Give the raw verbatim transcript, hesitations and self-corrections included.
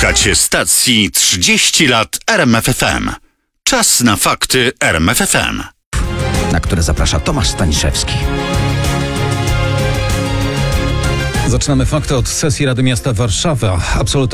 Słuchacie stacji trzydzieści lat R M F F M. Czas na fakty R M F F M. Na które zaprasza Tomasz Staniszewski. Zaczynamy fakty od sesji Rady Miasta Warszawa. Absolutorium